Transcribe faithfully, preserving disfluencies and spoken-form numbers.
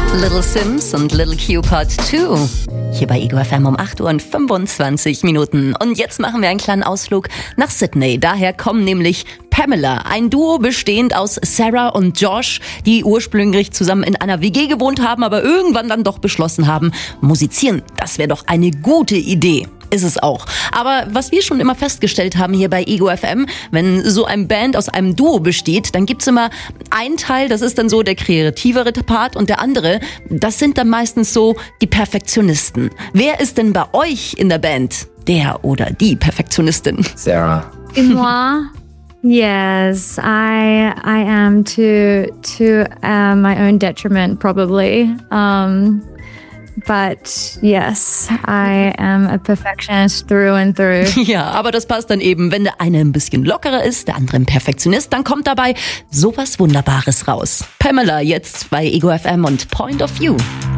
Little Sims und Little Q Part zwei. Hier bei Ego F M um acht Uhr und fünfundzwanzig Minuten. Und jetzt machen wir einen kleinen Ausflug nach Sydney. Daher kommen nämlich Pamela, ein Duo bestehend aus Sarah und Josh, die ursprünglich zusammen in einer W G gewohnt haben, aber irgendwann dann doch beschlossen haben, musizieren, das wäre doch eine gute Idee. Ist es auch. Aber was wir schon immer festgestellt haben hier bei Ego F M, wenn so ein Band aus einem Duo besteht, dann gibt's immer einen Teil, das ist dann so der kreativere Part, und der andere, das sind dann meistens so die Perfektionisten. Wer ist denn bei euch in der Band der oder die Perfektionistin? Sarah. Moi? Yes, I I am to to uh, my own detriment probably. Um, But yes, I am a perfectionist through and through. Ja, aber das passt dann eben, wenn der eine ein bisschen lockerer ist, der andere ein Perfektionist, dann kommt dabei sowas Wunderbares raus. Pamela jetzt bei Ego F M und Point of View.